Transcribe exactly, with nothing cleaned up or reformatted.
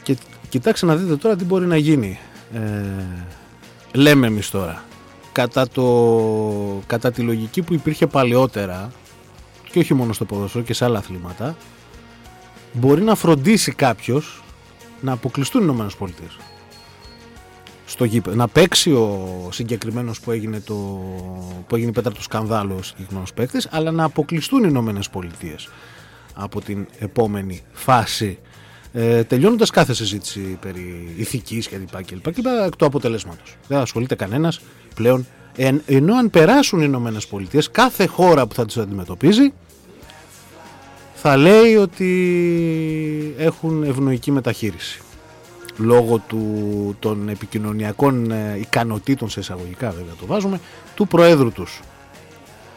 Και κοιτάξτε να δείτε τώρα τι μπορεί να γίνει. Ε, λέμε εμείς τώρα. Κατά, το, κατά τη λογική που υπήρχε παλαιότερα, και όχι μόνο στο ποδόσφαιρο και σε άλλα αθλήματα, μπορεί να φροντίσει κάποιος να αποκλειστούν οι Ηνωμένες Πολιτείες στο γήπεδο. Να παίξει ο συγκεκριμένος που έγινε, το, που έγινε η πέτρα του σκανδάλου, ο συγκεκριμένος παίκτης, αλλά να αποκλειστούν οι Ηνωμένες Πολιτείες από την επόμενη φάση. Ε, τελειώνοντας κάθε συζήτηση περί ηθικής κλπ. Και εκ του αποτελέσματος. Δεν ασχολείται κανένας πλέον. Ε, ενώ αν περάσουν οι Ηνωμένες Πολιτείες, κάθε χώρα που θα τους αντιμετωπίζει θα λέει ότι έχουν ευνοϊκή μεταχείριση. Λόγω του, των επικοινωνιακών ε, ικανοτήτων, σε εισαγωγικά βέβαια το βάζουμε, του Προέδρου τους.